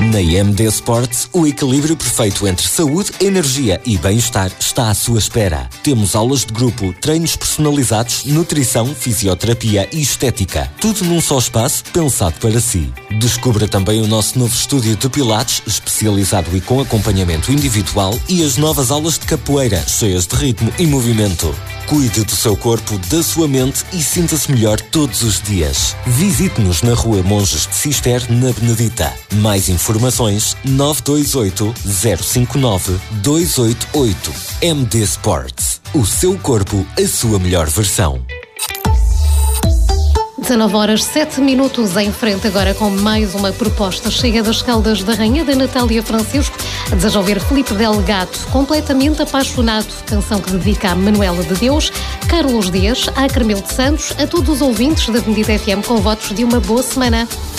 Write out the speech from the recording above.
Na MD Sports, o equilíbrio perfeito entre saúde, energia e bem-estar está à sua espera. Temos aulas de grupo, treinos personalizados, nutrição, fisioterapia e estética. Tudo num só espaço, pensado para si. Descubra também o nosso novo estúdio de Pilates, especializado e com acompanhamento individual, e as novas aulas de capoeira, cheias de ritmo e movimento. Cuide do seu corpo, da sua mente e sinta-se melhor todos os dias. Visite-nos na Rua Monges de Cister, na Benedita. Mais informações 928 059 288. MD Sports. O seu corpo, a sua melhor versão. 19h07 em frente agora com mais uma proposta. Chega das Caldas da Rainha, da Natália Francisco. Deseja ouvir Filipe Delgado, Completamente Apaixonado, canção que dedica a Manuela de Deus, Carlos Dias, a Carmelo de Santos, a todos os ouvintes da Benedita FM com votos de uma boa semana.